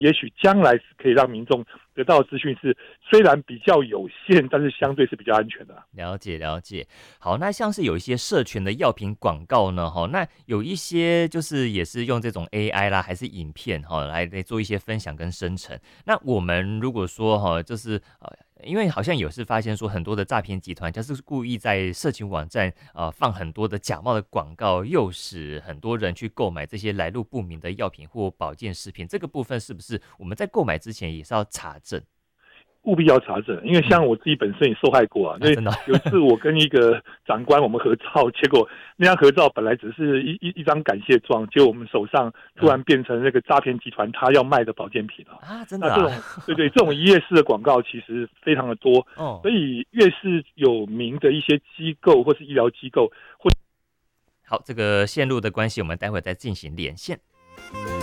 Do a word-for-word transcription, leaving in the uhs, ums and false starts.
也许将来是可以让民众得到的资讯是虽然比较有限，但是相对是比较安全的、啊。 了解了解。好，那像是有一些社群的药品广告呢，哈，那有一些就是也是用这种 A I 啦，还是影片哈，来来做一些分享跟生成。那我们如果说哈，就是呃。因为好像有是发现说很多的诈骗集团就是故意在社群网站呃放很多的假冒的广告，诱使很多人去购买这些来路不明的药品或保健食品。这个部分是不是我们在购买之前也是要查证？ 务必要查证，因为像我自己本身也受害过啊。所以有一次我跟一个长官我们合照，结果那张合照本来只是一一一张感谢状，结果我们手上突然变成那个诈骗集团他要卖的保健品啊！ 啊，真的、啊？ 那这种对对，这种一页式的广告其实非常的多， 哦， 所以越是有名的一些机构或是医疗机构，或好，这个线路的关系，我们待会再进行连线。